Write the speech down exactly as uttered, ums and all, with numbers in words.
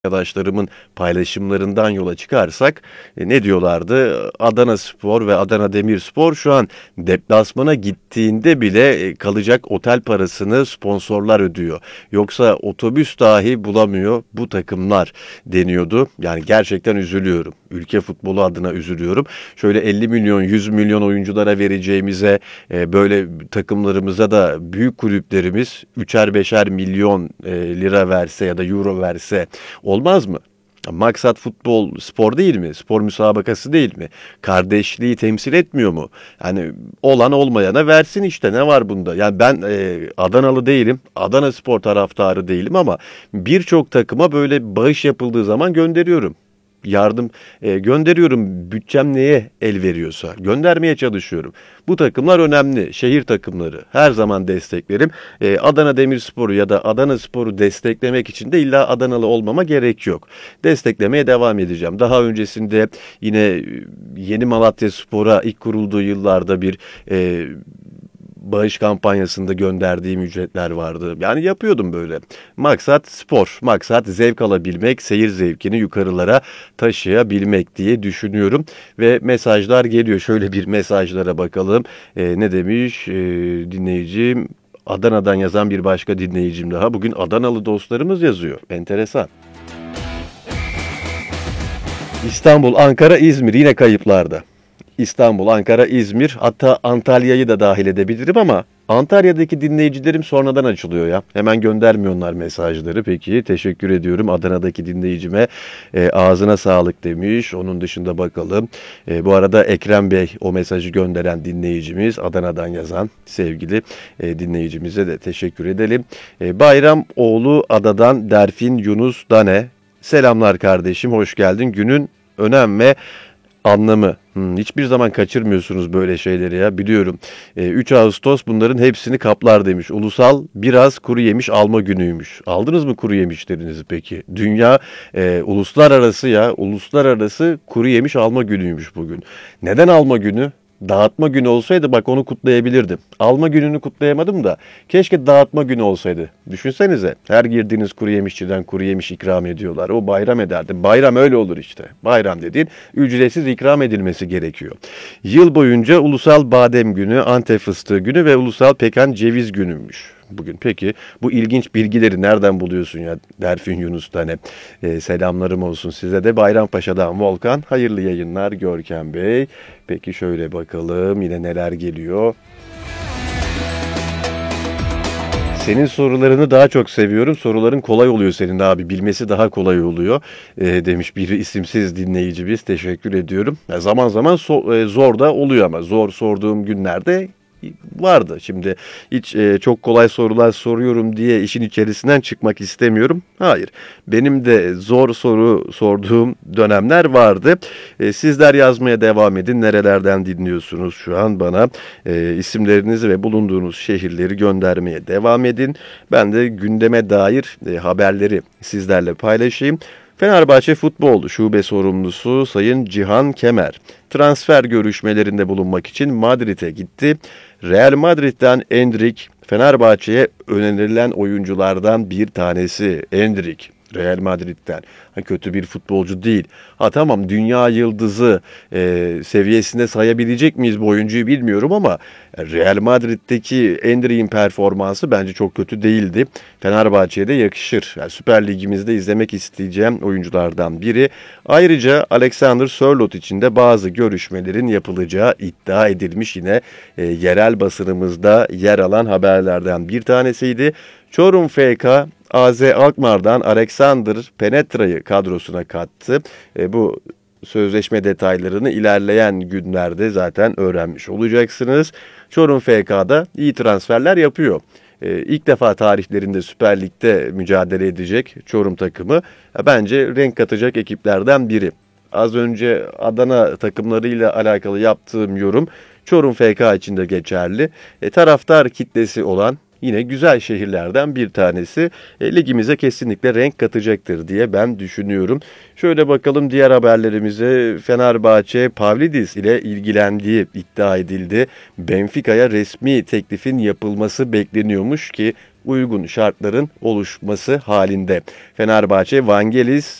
Arkadaşlarımın paylaşımlarından yola çıkarsak e, ne diyorlardı? Adanaspor ve Adana Demirspor şu an deplasmana gittiğinde bile e, kalacak otel parasını sponsorlar ödüyor. Yoksa otobüs dahi bulamıyor bu takımlar deniyordu. Yani gerçekten üzülüyorum. Ülke futbolu adına üzülüyorum. Şöyle elli milyon, yüz milyon oyunculara vereceğimize, e, böyle takımlarımıza da büyük kulüplerimiz üçer beşer milyon e, lira verse ya da euro verse olmaz mı? Maksat futbol spor değil mi? Spor müsabakası değil mi? Kardeşliği temsil etmiyor mu? Yani olan olmayana versin işte, ne var bunda? Yani ben e, Adanalı değilim. Adana Spor taraftarı değilim ama birçok takıma böyle bağış yapıldığı zaman gönderiyorum. Yardım e, gönderiyorum, bütçem neye el veriyorsa göndermeye çalışıyorum. Bu takımlar önemli, şehir takımları, her zaman desteklerim. E, Adana Demirspor'u ya da Adana Spor'u desteklemek için de illa Adanalı olmama gerek yok. Desteklemeye devam edeceğim. Daha öncesinde yine e, Yeni Malatyaspor'a ilk kurulduğu yıllarda bir e, bağış kampanyasında gönderdiğim ücretler vardı. Yani yapıyordum böyle. Maksat spor, maksat zevk alabilmek, seyir zevkini yukarılara taşıyabilmek diye düşünüyorum. Ve mesajlar geliyor. Şöyle bir mesajlara bakalım. Ee, ne demiş ee, dinleyicim? Adana'dan yazan bir başka dinleyicim daha. Bugün Adanalı dostlarımız yazıyor. Enteresan. İstanbul, Ankara, İzmir yine kayıplarda. İstanbul, Ankara, İzmir, hatta Antalya'yı da dahil edebilirim ama Antalya'daki dinleyicilerim sonradan açılıyor ya. Hemen göndermiyorlar mesajları. Peki, teşekkür ediyorum Adana'daki dinleyicime. E, ağzına sağlık demiş. Onun dışında bakalım. E, bu arada Ekrem Bey, o mesajı gönderen dinleyicimiz, Adana'dan yazan sevgili e, dinleyicimize de teşekkür edelim. E, Bayram oğlu Adadan Derfin Yunus Dane. Selamlar kardeşim, hoş geldin. Günün önem ve anlamı. Hmm, hiçbir zaman kaçırmıyorsunuz böyle şeyleri ya, biliyorum. E, üç Ağustos bunların hepsini kaplar demiş. Ulusal biraz kuru yemiş alma günüymüş. Aldınız mı kuru yemişlerinizi peki? Dünya e, uluslararası ya uluslararası kuru yemiş alma günüymüş bugün. Neden alma günü? Dağıtma günü olsaydı bak onu kutlayabilirdim. Alma gününü kutlayamadım da keşke dağıtma günü olsaydı. Düşünsenize, her girdiğiniz kuru yemişçiden kuru yemiş ikram ediyorlar. O bayram ederdi. Bayram öyle olur işte. Bayram dediğin ücretsiz ikram edilmesi gerekiyor. Yıl boyunca Ulusal Badem Günü, Antep Fıstığı Günü ve Ulusal Pekan Ceviz Günü'ymüş bugün. Peki bu ilginç bilgileri nereden buluyorsun ya Derfin Yunus Tane? Ee, selamlarım olsun size de. Bayrampaşa'dan Volkan. Hayırlı yayınlar Görkem Bey. Peki şöyle bakalım yine neler geliyor. Senin sorularını daha çok seviyorum. Soruların kolay oluyor senin abi. Bilmesi daha kolay oluyor. E, demiş bir isimsiz dinleyicimiz. Teşekkür ediyorum. Ya zaman zaman so- e, zor da oluyor ama zor sorduğum günlerde vardı. Şimdi hiç e, çok kolay sorular soruyorum diye işin içerisinden çıkmak istemiyorum. Hayır. Benim de zor soru sorduğum dönemler vardı. E, sizler yazmaya devam edin. Nerelerden dinliyorsunuz şu an bana? E, isimlerinizi ve bulunduğunuz şehirleri göndermeye devam edin. Ben de gündeme dair e, haberleri sizlerle paylaşayım. Fenerbahçe Futbol Şube Sorumlusu Sayın Cihan Kemer transfer görüşmelerinde bulunmak için Madrid'e gitti. Real Madrid'den Endrick Fenerbahçe'ye önerilen oyunculardan bir tanesi. Endrick Real Madrid'den. Ha, kötü bir futbolcu değil. Ha tamam, dünya yıldızı e, seviyesinde sayabilecek miyiz bu oyuncuyu bilmiyorum ama Real Madrid'deki Endrick'in performansı bence çok kötü değildi. Fenerbahçe'ye de yakışır. Yani Süper Ligimizde izlemek isteyeceğim oyunculardan biri. Ayrıca Alexander Sörloth için de bazı görüşmelerin yapılacağı iddia edilmiş, yine e, yerel basınımızda yer alan haberlerden bir tanesiydi. Çorum F K A Z Alkmaar'dan Alexander Penetra'yı kadrosuna kattı. E, bu sözleşme detaylarını ilerleyen günlerde zaten öğrenmiş olacaksınız. Çorum F K'da iyi transferler yapıyor. E, ilk defa tarihlerinde Süper Lig'de mücadele edecek Çorum takımı e, bence renk katacak ekiplerden biri. Az önce Adana takımlarıyla alakalı yaptığım yorum Çorum F K için de geçerli. E, taraftar kitlesi olan yine güzel şehirlerden bir tanesi. E, ligimize kesinlikle renk katacaktır diye ben düşünüyorum. Şöyle bakalım diğer haberlerimize. Fenerbahçe Pavlidis ile ilgilendiği iddia edildi. Benfica'ya resmi teklifin yapılması bekleniyormuş ki uygun şartların oluşması halinde. Fenerbahçe Vangelis